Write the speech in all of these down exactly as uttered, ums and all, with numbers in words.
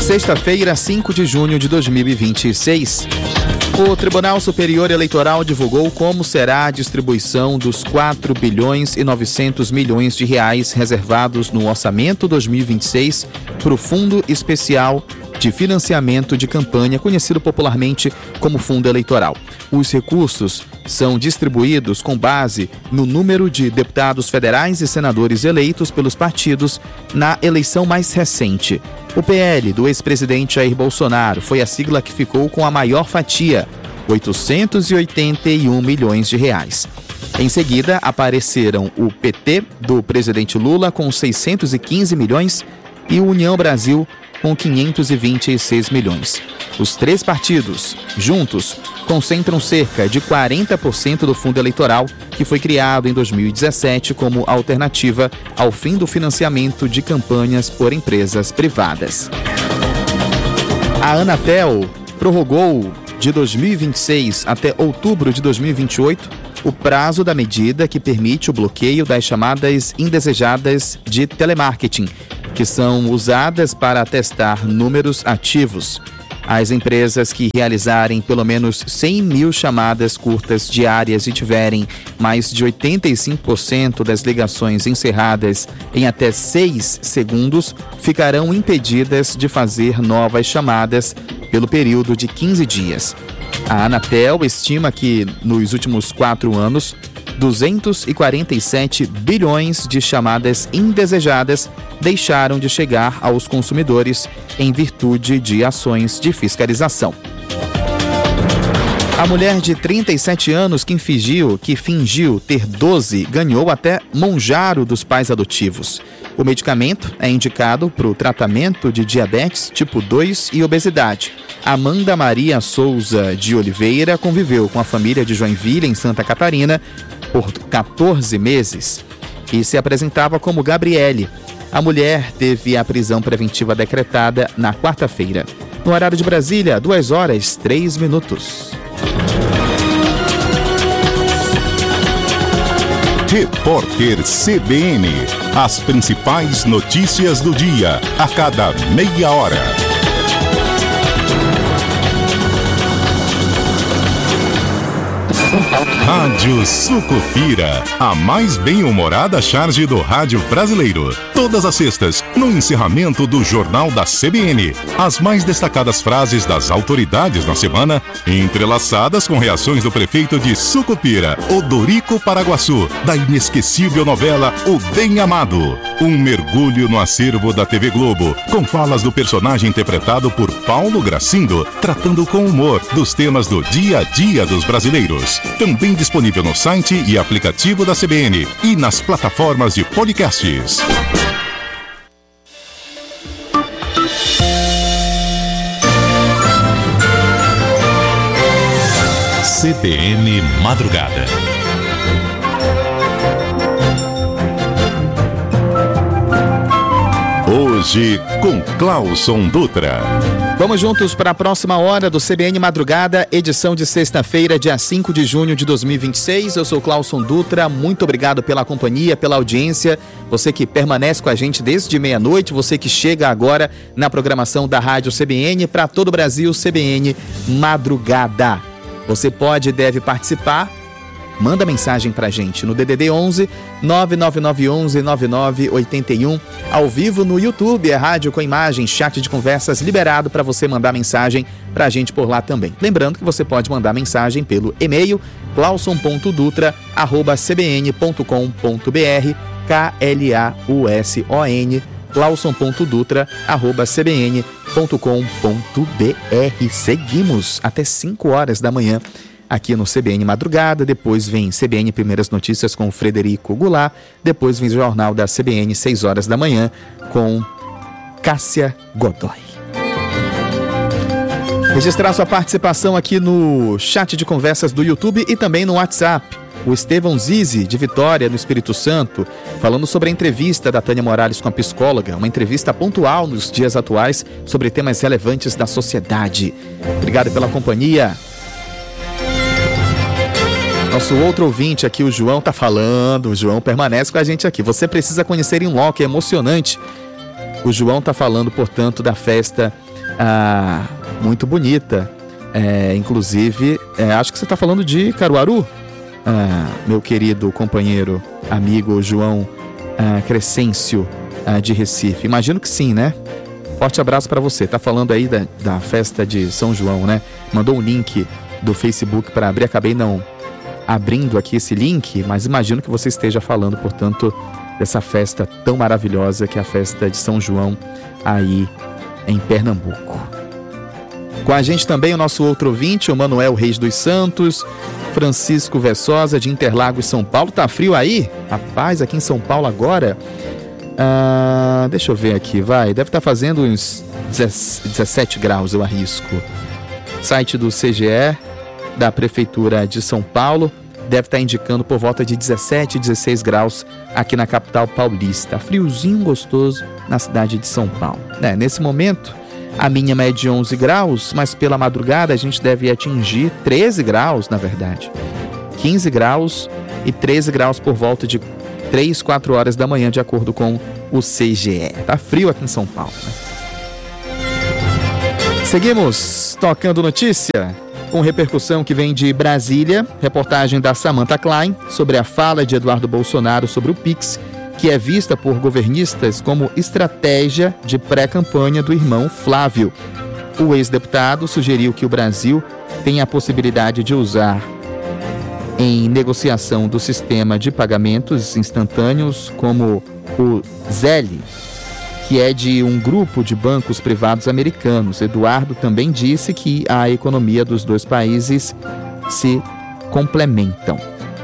Sexta-feira, cinco de junho de dois mil e vinte e seis. O Tribunal Superior Eleitoral divulgou como será a distribuição dos quatro bilhões e novecentos milhões de reais reservados no Orçamento dois mil e vinte e seis para o Fundo Especial de Financiamento de Campanha, conhecido popularmente como Fundo Eleitoral. Os recursos são distribuídos com base no número de deputados federais e senadores eleitos pelos partidos na eleição mais recente. O P L do ex-presidente Jair Bolsonaro foi a sigla que ficou com a maior fatia, oitocentos e oitenta e um milhões de reais. Em seguida, apareceram o P T do presidente Lula com seiscentos e quinze milhões e o União Brasil com quinhentos e vinte e seis milhões. Os três partidos, juntos, concentram cerca de quarenta por cento do fundo eleitoral, que foi criado em dois mil e dezessete como alternativa ao fim do financiamento de campanhas por empresas privadas. A Anatel prorrogou de dois mil e vinte e seis até outubro de dois mil e vinte e oito o prazo da medida que permite o bloqueio das chamadas indesejadas de telemarketing, que são usadas para testar números ativos. As empresas que realizarem pelo menos cem mil chamadas curtas diárias e tiverem mais de oitenta e cinco por cento das ligações encerradas em até seis segundos ficarão impedidas de fazer novas chamadas pelo período de quinze dias. A Anatel estima que, nos últimos quatro anos, duzentos e quarenta e sete bilhões de chamadas indesejadas deixaram de chegar aos consumidores em virtude de ações de fiscalização. A mulher de trinta e sete anos que fingiu, que fingiu ter doze ganhou até Monjaro dos pais adotivos. O medicamento é indicado para o tratamento de diabetes tipo dois e obesidade. Amanda Maria Souza de Oliveira conviveu com a família de Joinville, em Santa Catarina, por quatorze meses e se apresentava como Gabriele. A mulher teve a prisão preventiva decretada na quarta-feira. No horário de Brasília, duas horas, três minutos. Repórter C B N. As principais notícias do dia, a cada meia hora. Rádio Sucupira, a mais bem-humorada charge do rádio brasileiro. Todas as sextas, no encerramento do Jornal da C B N. As mais destacadas frases das autoridades na semana, entrelaçadas com reações do prefeito de Sucupira, Odorico Paraguaçu, da inesquecível novela O Bem Amado. Um mergulho no acervo da T V Globo, com falas do personagem interpretado por Paulo Gracindo, tratando com humor dos temas do dia a dia dos brasileiros. Também disponível no site e aplicativo da C B N e nas plataformas de podcasts. C B N Madrugada. Hoje com Clauson Dutra. Vamos juntos para a próxima hora do C B N Madrugada, edição de sexta-feira, dia cinco de junho de dois mil e vinte e seis. Eu sou Clauson Dutra, muito obrigado pela companhia, pela audiência. Você que permanece com a gente desde meia-noite, você que chega agora na programação da Rádio C B N para todo o Brasil, C B N Madrugada. Você pode e deve participar. Manda mensagem pra gente no D D D onze, nove nove nove onze, nove nove oito um, ao vivo no YouTube, é rádio com imagem, chat de conversas liberado para você mandar mensagem pra gente por lá também. Lembrando que você pode mandar mensagem pelo e-mail clauson ponto dutra arroba c b n ponto com ponto b r, K L A U S O N, clauson ponto dutra arroba c b n ponto com ponto b r. Seguimos até cinco horas da manhã aqui no C B N Madrugada, depois vem C B N Primeiras Notícias com Frederico Goulart, depois vem o Jornal da C B N, seis horas da manhã, com Cássia Godoy. Registrar sua participação aqui no chat de conversas do YouTube e também no WhatsApp. O Estevão Zizi, de Vitória, no Espírito Santo, falando sobre a entrevista da Tânia Morales com a psicóloga, uma entrevista pontual nos dias atuais sobre temas relevantes da sociedade. Obrigado pela companhia. Nosso outro ouvinte aqui, o João, tá falando. O João permanece com a gente aqui. Você precisa conhecer em loco, é emocionante. O João tá falando, portanto, da festa ah, muito bonita. É, inclusive, é, acho que você está falando de Caruaru, ah, meu querido companheiro, amigo João ah, Crescêncio ah, de Recife. Imagino que sim, né? Forte abraço para você. Tá falando aí da, da festa de São João, né? Mandou um link do Facebook para abrir. Acabei não abrindo aqui esse link, mas imagino que você esteja falando, portanto, dessa festa tão maravilhosa que é a festa de São João aí em Pernambuco. Com a gente também o nosso outro ouvinte, o Manuel Reis dos Santos, Francisco Vessosa de Interlagos, São Paulo. Tá frio aí? Rapaz, aqui em São Paulo agora... Ah, deixa eu ver aqui, vai. Deve estar fazendo uns dezessete graus, eu arrisco. Site do C G E, da Prefeitura de São Paulo, deve estar indicando por volta de dezessete, dezesseis graus aqui na capital paulista. Friozinho gostoso na cidade de São Paulo. É, nesse momento, a mínima é de onze graus, mas pela madrugada a gente deve atingir treze graus, na verdade. quinze graus e treze graus por volta de três, quatro horas da manhã, de acordo com o C G E. Tá frio aqui em São Paulo, né? Seguimos tocando notícia com repercussão que vem de Brasília. Reportagem da Samantha Klein sobre a fala de Eduardo Bolsonaro sobre o Pix, que é vista por governistas como estratégia de pré-campanha do irmão Flávio. O ex-deputado sugeriu que o Brasil tenha a possibilidade de usar em negociação do sistema de pagamentos instantâneos como o Zelle, que é de um grupo de bancos privados americanos. Eduardo também disse que a economia dos dois países se complementam.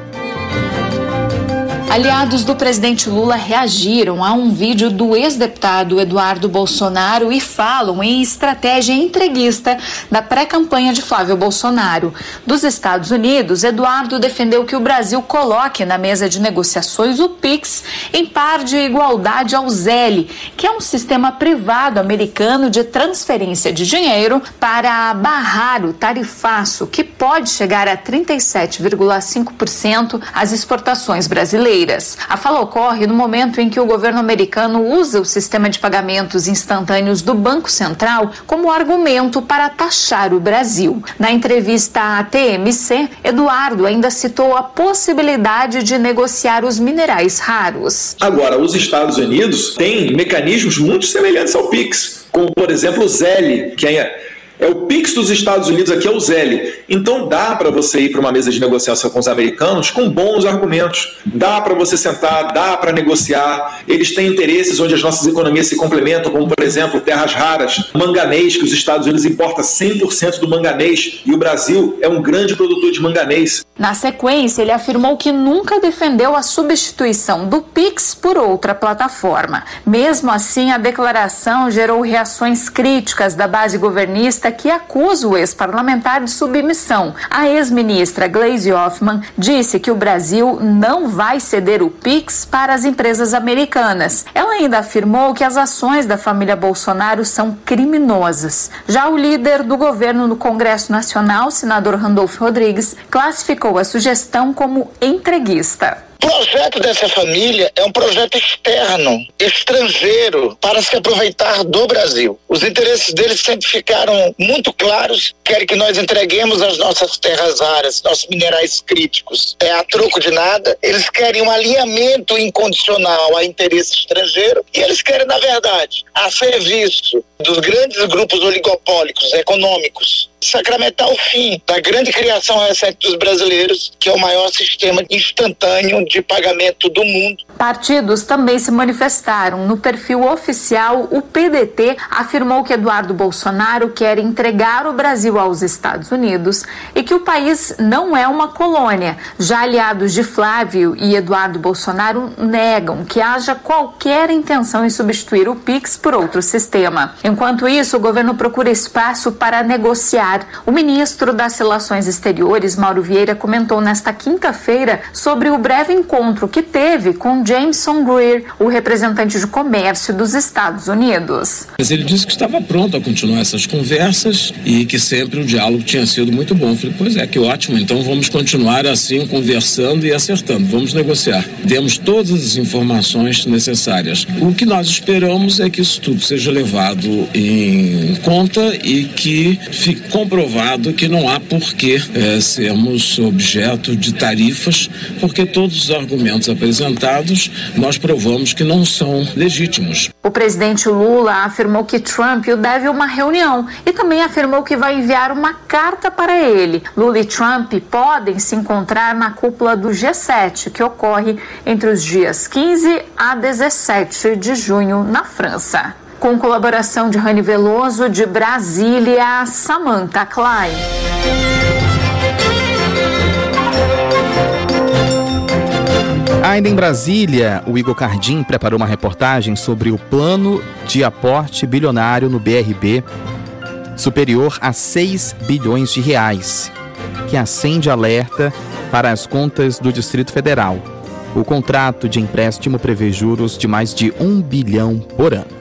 Aliados do presidente Lula reagiram a um vídeo do ex-deputado Eduardo Bolsonaro e falam em estratégia entreguista da pré-campanha de Flávio Bolsonaro. Dos Estados Unidos, Eduardo defendeu que o Brasil coloque na mesa de negociações o Pix em par de igualdade ao Zelle, que é um sistema privado americano de transferência de dinheiro para barrar o tarifaço, que pode chegar a trinta e sete vírgula cinco por cento às exportações brasileiras. A fala ocorre no momento em que o governo americano usa o sistema de pagamentos instantâneos do Banco Central como argumento para taxar o Brasil. Na entrevista à T M C, Eduardo ainda citou a possibilidade de negociar os minerais raros. Agora, os Estados Unidos têm mecanismos muito semelhantes ao Pix, como, por exemplo, o Zelle, que é... É o Pix dos Estados Unidos, aqui é o Zelle. Então dá para você ir para uma mesa de negociação com os americanos com bons argumentos. Dá para você sentar, dá para negociar. Eles têm interesses onde as nossas economias se complementam, como, por exemplo, terras raras, manganês, que os Estados Unidos importam cem por cento do manganês e o Brasil é um grande produtor de manganês. Na sequência, ele afirmou que nunca defendeu a substituição do Pix por outra plataforma. Mesmo assim, a declaração gerou reações críticas da base governista, que acusa o ex-parlamentar de submissão. A ex-ministra Gleisi Hoffmann disse que o Brasil não vai ceder o Pix para as empresas americanas. Ela ainda afirmou que as ações da família Bolsonaro são criminosas. Já o líder do governo no Congresso Nacional, senador Randolfo Rodrigues, classificou a sugestão como entreguista. O projeto dessa família é um projeto externo, estrangeiro, para se aproveitar do Brasil. Os interesses deles sempre ficaram muito claros, querem que nós entreguemos as nossas terras raras, nossos minerais críticos, é a troco de nada. Eles querem um alinhamento incondicional a interesse estrangeiro e eles querem, na verdade, a serviço dos grandes grupos oligopólicos econômicos, sacramentar o fim da grande criação recente dos brasileiros, que é o maior sistema instantâneo de pagamento do mundo. Partidos também se manifestaram. No perfil oficial, o P D T afirmou que Eduardo Bolsonaro quer entregar o Brasil aos Estados Unidos e que o país não é uma colônia. Já aliados de Flávio e Eduardo Bolsonaro negam que haja qualquer intenção em substituir o Pix por outro sistema. Enquanto isso, o governo procura espaço para negociar Catar. O ministro das Relações Exteriores, Mauro Vieira, comentou nesta quinta-feira sobre o breve encontro que teve com Jameson Greer, o representante de comércio dos Estados Unidos. Mas ele disse que estava pronto a continuar essas conversas e que sempre o diálogo tinha sido muito bom. Eu falei, pois é, que ótimo, então vamos continuar assim, conversando e acertando, vamos negociar. Temos todas as informações necessárias. O que nós esperamos é que isso tudo seja levado em conta e que fique comprovado que não há por que é, sermos objeto de tarifas, porque todos os argumentos apresentados nós provamos que não são legítimos. O presidente Lula afirmou que Trump o deve uma reunião e também afirmou que vai enviar uma carta para ele. Lula e Trump podem se encontrar na cúpula do G sete, que ocorre entre os dias quinze a dezessete de junho na França. Com colaboração de Rani Veloso, de Brasília, Samantha Klein. Ainda em Brasília, o Igor Cardim preparou uma reportagem sobre o plano de aporte bilionário no B R B, superior a seis bilhões de reais, que acende alerta para as contas do Distrito Federal. O contrato de empréstimo prevê juros de mais de um bilhão por ano.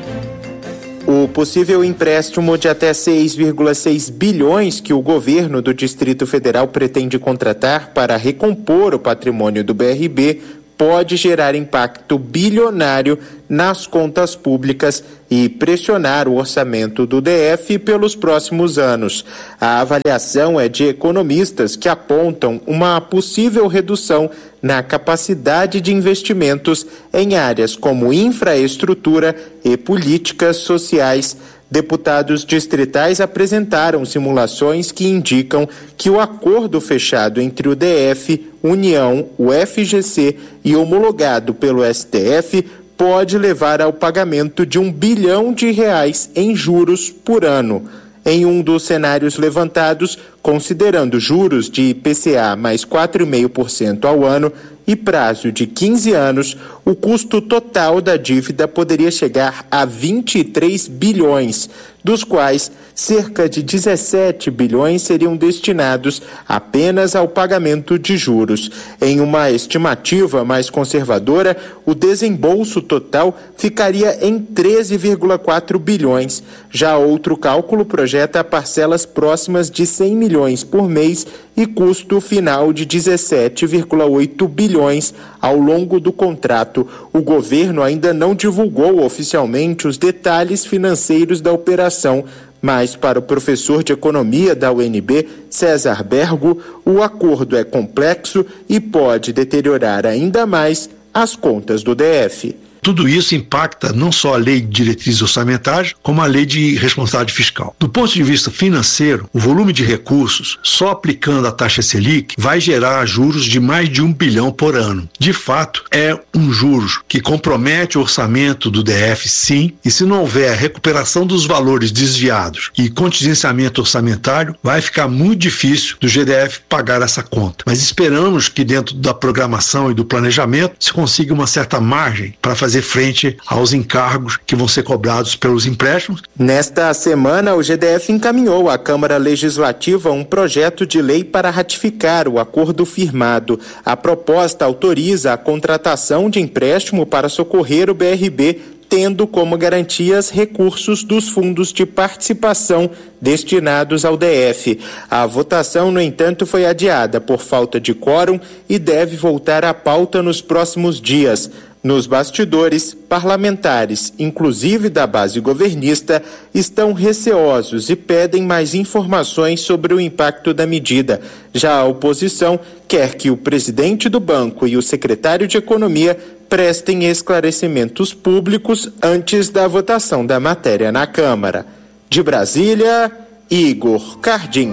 O possível empréstimo de até seis vírgula seis bilhões que o governo do Distrito Federal pretende contratar para recompor o patrimônio do B R B pode gerar impacto bilionário nas contas públicas e pressionar o orçamento do D F pelos próximos anos. A avaliação é de economistas que apontam uma possível redução na capacidade de investimentos em áreas como infraestrutura e políticas sociais. Deputados distritais apresentaram simulações que indicam que o acordo fechado entre o D F, União, o F G C e homologado pelo S T F pode levar ao pagamento de um bilhão de reais em juros por ano. Em um dos cenários levantados, considerando juros de I P C A mais quatro vírgula cinco por cento ao ano e prazo de quinze anos, o custo total da dívida poderia chegar a vinte e três bilhões, dos quais cerca de dezessete bilhões seriam destinados apenas ao pagamento de juros. Em uma estimativa mais conservadora, o desembolso total ficaria em treze vírgula quatro bilhões. Já outro cálculo projeta parcelas próximas de cem milhões por mês e custo final de dezessete vírgula oito bilhões ao longo do contrato. O governo ainda não divulgou oficialmente os detalhes financeiros da operação, mas para o professor de economia da U N B, César Bergo, o acordo é complexo e pode deteriorar ainda mais as contas do D F. Tudo isso impacta não só a lei de diretrizes orçamentárias, como a lei de responsabilidade fiscal. Do ponto de vista financeiro, o volume de recursos, só aplicando a taxa Selic, vai gerar juros de mais de um bilhão por ano. De fato, é um juros que compromete o orçamento do D F, sim, e se não houver recuperação dos valores desviados e contingenciamento orçamentário, vai ficar muito difícil do G D F pagar essa conta. Mas esperamos que dentro da programação e do planejamento se consiga uma certa margem para fazer fazer frente aos encargos que vão ser cobrados pelos empréstimos. Nesta semana, o G D F encaminhou à Câmara Legislativa um projeto de lei para ratificar o acordo firmado. A proposta autoriza a contratação de empréstimo para socorrer o B R B, tendo como garantias recursos dos fundos de participação destinados ao D F. A votação, no entanto, foi adiada por falta de quórum e deve voltar à pauta nos próximos dias. Nos bastidores, parlamentares, inclusive da base governista, estão receosos e pedem mais informações sobre o impacto da medida. Já a oposição quer que o presidente do banco e o secretário de Economia prestem esclarecimentos públicos antes da votação da matéria na Câmara. De Brasília, Igor Cardim.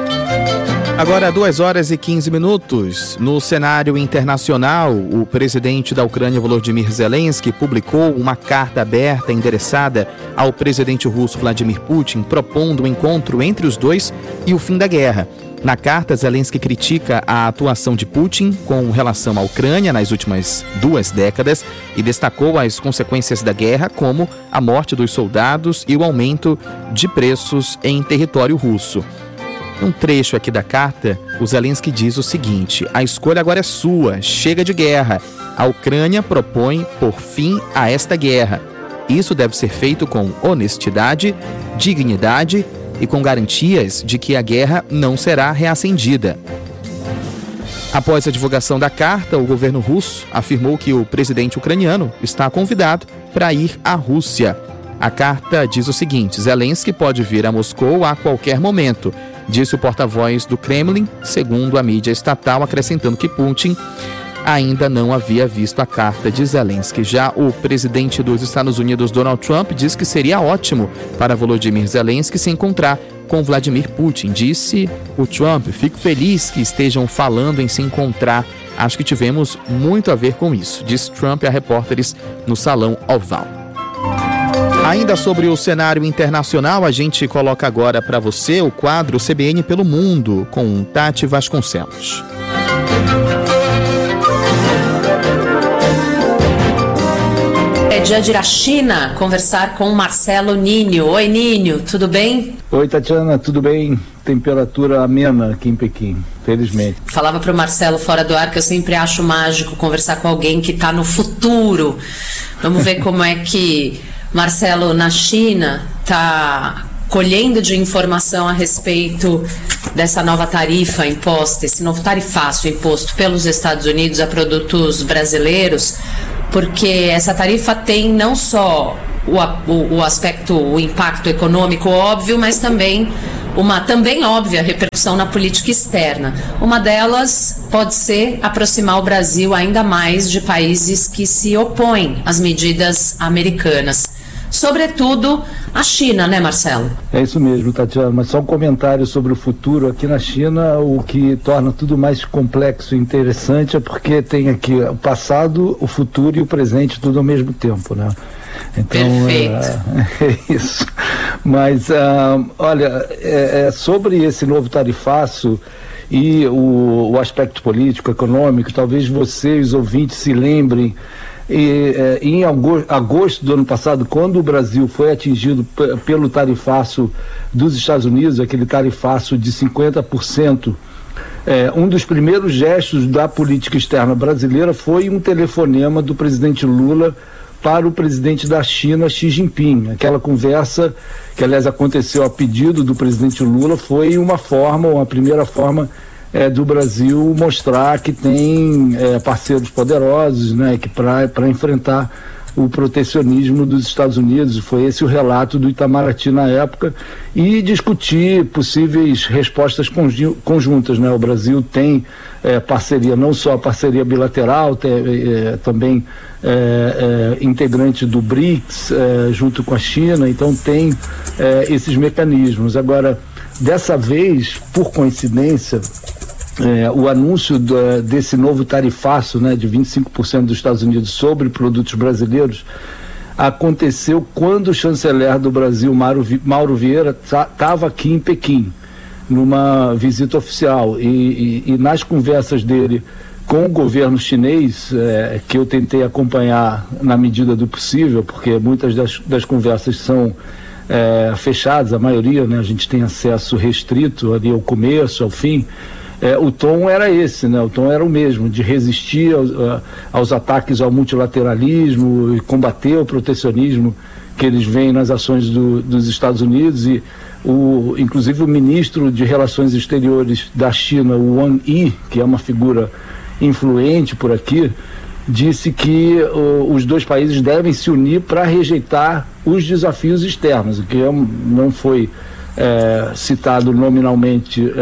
Agora, duas horas e quinze minutos. No cenário internacional, o presidente da Ucrânia, Volodymyr Zelensky, publicou uma carta aberta endereçada ao presidente russo Vladimir Putin, propondo um encontro entre os dois e o fim da guerra. Na carta, Zelensky critica a atuação de Putin com relação à Ucrânia nas últimas duas décadas e destacou as consequências da guerra, como a morte dos soldados e o aumento de preços em território russo. Um trecho aqui da carta, o Zelensky diz o seguinte: a escolha agora é sua, chega de guerra. A Ucrânia propõe por fim a esta guerra. Isso deve ser feito com honestidade, dignidade e com garantias de que a guerra não será reacendida. Após a divulgação da carta, o governo russo afirmou que o presidente ucraniano está convidado para ir à Rússia. A carta diz o seguinte: Zelensky pode vir a Moscou a qualquer momento, disse o porta-voz do Kremlin, segundo a mídia estatal, acrescentando que Putin ainda não havia visto a carta de Zelensky. Já o presidente dos Estados Unidos, Donald Trump, diz que seria ótimo para Volodymyr Zelensky se encontrar com Vladimir Putin. Disse o Trump: fico feliz que estejam falando em se encontrar. Acho que tivemos muito a ver com isso, disse Trump a repórteres no Salão Oval. Ainda sobre o cenário internacional, a gente coloca agora para você o quadro C B N pelo Mundo, com Tati Vasconcelos. É dia de ir à China conversar com Marcelo Ninho. Oi, Ninho, tudo bem? Oi, Tatiana, tudo bem? Temperatura amena aqui em Pequim, felizmente. Falava para o Marcelo fora do ar que eu sempre acho mágico conversar com alguém que está no futuro. Vamos ver como é que Marcelo, na China, está colhendo de informação a respeito dessa nova tarifa imposta, esse novo tarifaço imposto pelos Estados Unidos a produtos brasileiros, porque essa tarifa tem não só o, o, o aspecto, o impacto econômico óbvio, mas também uma também óbvia repercussão na política externa. Uma delas pode ser aproximar o Brasil ainda mais de países que se opõem às medidas americanas. Sobretudo a China, né, Marcelo? É isso mesmo, Tatiana, mas só um comentário sobre o futuro. Aqui na China, o que torna tudo mais complexo e interessante é porque tem aqui o passado, o futuro e o presente tudo ao mesmo tempo, né? Então, perfeito. É, é isso. Mas, uh, olha, é, é sobre esse novo tarifaço e o, o aspecto político, econômico, talvez vocês, ouvintes, se lembrem. E, eh, em agosto do ano passado, quando o Brasil foi atingido p- pelo tarifaço dos Estados Unidos, aquele tarifaço de cinquenta por cento, eh, um dos primeiros gestos da política externa brasileira foi um telefonema do presidente Lula para o presidente da China, Xi Jinping. Aquela conversa, que aliás aconteceu a pedido do presidente Lula, foi uma forma, uma primeira forma É, do Brasil mostrar que tem é, parceiros poderosos, né, que para enfrentar o protecionismo dos Estados Unidos. Foi esse o relato do Itamaraty na época, e discutir possíveis respostas conjuntas, né? O Brasil tem é, parceria, não só parceria bilateral, tem, é, também é, é, integrante do BRICS é, junto com a China, então tem é, esses mecanismos. Agora, dessa vez, por coincidência, É, o anúncio da, desse novo tarifaço, né, de vinte e cinco por cento dos Estados Unidos sobre produtos brasileiros aconteceu quando o chanceler do Brasil, Mauro, Mauro Vieira, estava aqui em Pequim, numa visita oficial, e, e, e nas conversas dele com o governo chinês, é, que eu tentei acompanhar na medida do possível, porque muitas das, das conversas são é, fechadas, a maioria, né, a gente tem acesso restrito ali ao começo, ao fim. É, o tom era esse, né? O tom era o mesmo, de resistir aos, aos ataques ao multilateralismo e combater o protecionismo que eles veem nas ações do, dos Estados Unidos. E o, inclusive o ministro de Relações Exteriores da China, o Wang Yi, que é uma figura influente por aqui, disse que uh, os dois países devem se unir para rejeitar os desafios externos, o que é, não foi É, citado nominalmente é,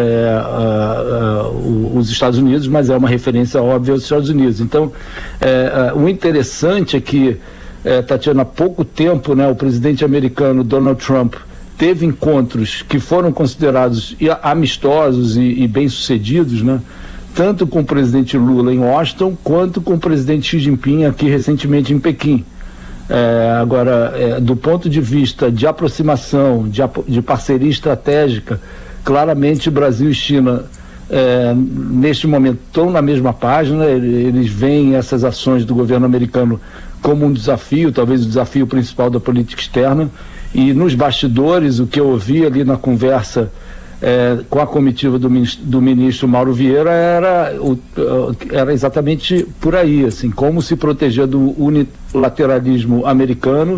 uh, uh, os Estados Unidos, mas é uma referência óbvia aos Estados Unidos. Então, é, uh, o interessante é que, é, Tatiana, há pouco tempo, né, o presidente americano Donald Trump teve encontros que foram considerados amistosos e, e bem-sucedidos, né, tanto com o presidente Lula em Washington, quanto com o presidente Xi Jinping aqui recentemente em Pequim. É, agora, é, do ponto de vista de aproximação, de, de parceria estratégica, claramente Brasil e China é, neste momento estão na mesma página, eles veem essas ações do governo americano como um desafio, talvez o desafio principal da política externa, e nos bastidores o que eu ouvi ali na conversa É, com a comitiva do ministro, do ministro Mauro Vieira era, o, era exatamente por aí, assim, como se proteger do unilateralismo americano,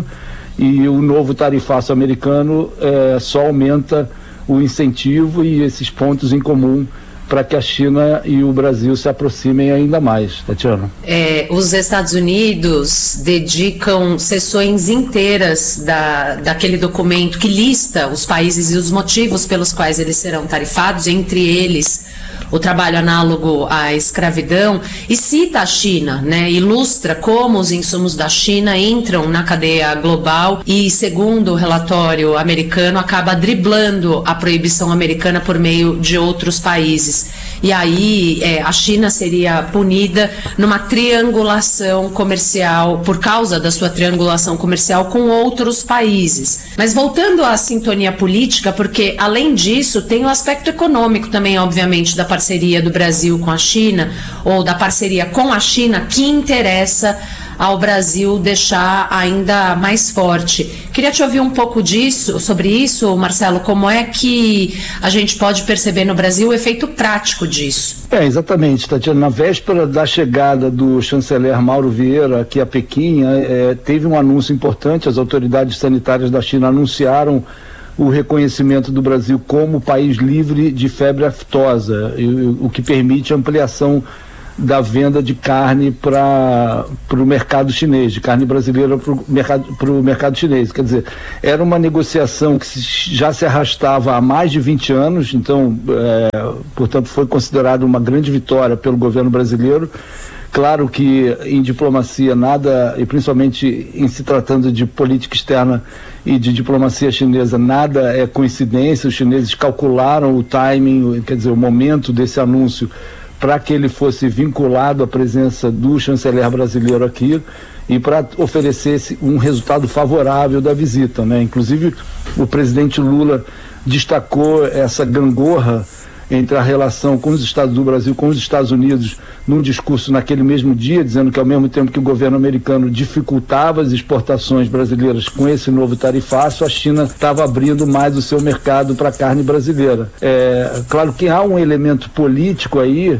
e o novo tarifaço americano é, só aumenta o incentivo e esses pontos em comum para que a China e o Brasil se aproximem ainda mais. Tatiana. É, os Estados Unidos dedicam sessões inteiras da, daquele documento que lista os países e os motivos pelos quais eles serão tarifados, entre eles o trabalho análogo à escravidão, e cita a China, né? Ilustra como os insumos da China entram na cadeia global e, segundo o relatório americano, acaba driblando a proibição americana por meio de outros países. E aí é, a China seria punida numa triangulação comercial, por causa da sua triangulação comercial com outros países. Mas voltando à sintonia política, porque além disso tem o aspecto econômico também, obviamente, da parceria do Brasil com a China, ou da parceria com a China, que interessa ao Brasil deixar ainda mais forte. Queria te ouvir um pouco disso, sobre isso, Marcelo, como é que a gente pode perceber no Brasil o efeito prático disso? É, exatamente, Tatiana. Na véspera da chegada do chanceler Mauro Vieira aqui a Pequim, é, teve um anúncio importante. As autoridades sanitárias da China anunciaram o reconhecimento do Brasil como país livre de febre aftosa, o que permite a ampliação da venda de carne para o mercado chinês, de carne brasileira para o mercado, pro mercado chinês. Quer dizer, era uma negociação que se, já se arrastava há mais de vinte anos, então, é, portanto, foi considerada uma grande vitória pelo governo brasileiro. Claro que em diplomacia nada, e principalmente em se tratando de política externa e de diplomacia chinesa, nada é coincidência. Os chineses calcularam o timing, quer dizer, o momento desse anúncio para que ele fosse vinculado à presença do chanceler brasileiro aqui e para oferecer um resultado favorável da visita, né? Inclusive o presidente Lula destacou essa gangorra entre a relação com os Estados do Brasil com os Estados Unidos num discurso naquele mesmo dia, dizendo que ao mesmo tempo que o governo americano dificultava as exportações brasileiras com esse novo tarifaço, a China estava abrindo mais o seu mercado para a carne brasileira. É claro que há um elemento político aí,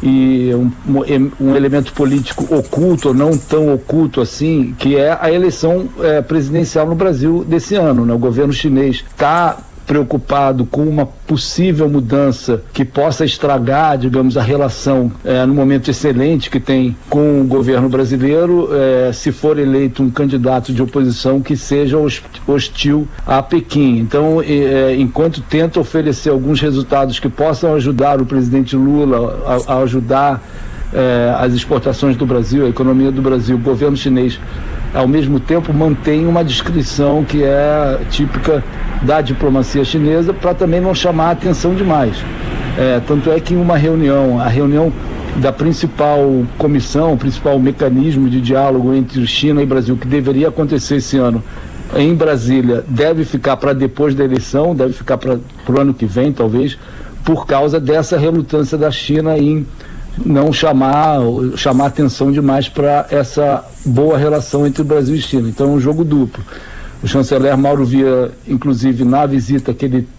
e um, um elemento político oculto, ou não tão oculto assim, que é a eleição é, presidencial no Brasil desse ano, né? O governo chinês está preocupado com uma possível mudança que possa estragar, digamos, a relação é, no momento excelente que tem com o governo brasileiro, é, se for eleito um candidato de oposição que seja hostil a Pequim. Então, é, enquanto tenta oferecer alguns resultados que possam ajudar o presidente Lula a, a ajudar é, as exportações do Brasil, a economia do Brasil, o governo chinês ao mesmo tempo mantém uma discrição que é típica da diplomacia chinesa, para também não chamar a atenção demais. É, tanto é que em uma reunião, a reunião da principal comissão, o principal mecanismo de diálogo entre China e Brasil, que deveria acontecer esse ano em Brasília, deve ficar para depois da eleição, deve ficar para o ano que vem, talvez, por causa dessa relutância da China em não chamar, chamar atenção demais para essa boa relação entre o Brasil e China. Então é um jogo duplo. O chanceler Mauro Vieira, inclusive na visita que ele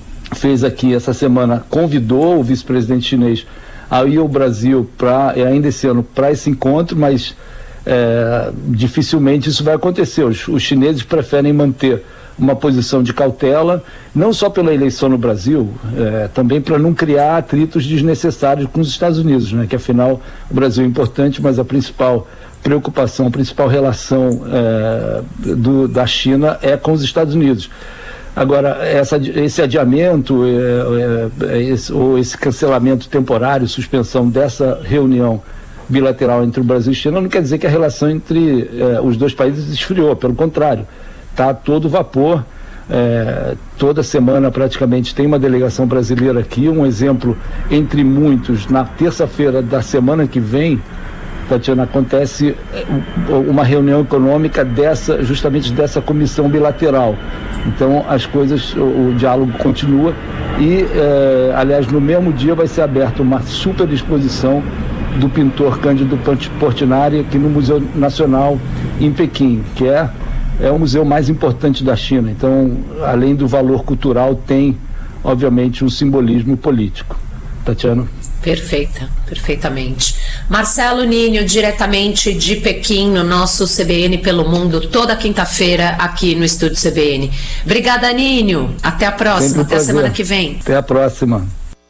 fez aqui essa semana, convidou o vice-presidente chinês a ir ao Brasil para, ainda esse ano, para esse encontro, mas é, dificilmente isso vai acontecer. Os, os chineses preferem manter uma posição de cautela, não só pela eleição no Brasil, é, também para não criar atritos desnecessários com os Estados Unidos, né? Que afinal o Brasil é importante, mas a principal preocupação, a principal relação é, do, da China é com os Estados Unidos. Agora, essa, esse adiamento é, é, esse, ou esse cancelamento temporário, suspensão dessa reunião bilateral entre o Brasil e a China, não quer dizer que a relação entre é, os dois países esfriou, pelo contrário. Está todo vapor, é, toda semana praticamente tem uma delegação brasileira aqui. Um exemplo entre muitos, na terça-feira da semana que vem, Tatiana, acontece uma reunião econômica dessa, justamente dessa comissão bilateral. Então as coisas, o, o diálogo continua E, eh, aliás, no mesmo dia vai ser aberta uma super exposição do pintor Cândido Portinari aqui no Museu Nacional em Pequim, que é, é o museu mais importante da China. Então, além do valor cultural, tem, obviamente, um simbolismo político. Tatiana? Perfeita, perfeitamente. Marcelo Ninho, diretamente de Pequim, no nosso C B N pelo Mundo, toda quinta-feira aqui no Estúdio C B N. Obrigada, Ninho. Até a próxima, até a semana que vem. Até a próxima.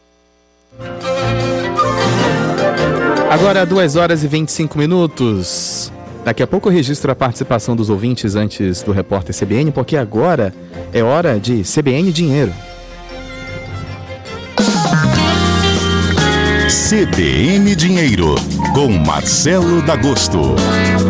Agora, duas horas e vinte e cinco minutos. Daqui a pouco eu registro a participação dos ouvintes antes do repórter C B N, porque agora é hora de C B N Dinheiro. C B N Dinheiro, com Marcelo D'Agosto.